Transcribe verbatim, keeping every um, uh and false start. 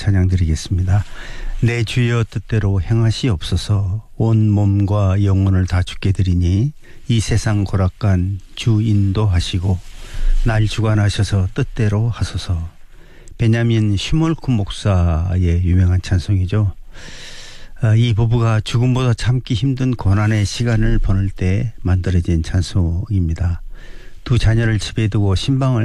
찬양 드리겠습니다. 내 주여 뜻대로 행하시옵소서. 온 몸과 영혼을 다 주께 드리니 이 세상 고락간 주 인도하시고 날 주관하셔서 뜻대로 하소서. 베냐민 슈몰크 목사의 유명한 찬송이죠. 이 부부가 죽음보다 참기 힘든 고난의 시간을 보낼 때 만들어진 찬송입니다. 두 자녀를 집에 두고 신방을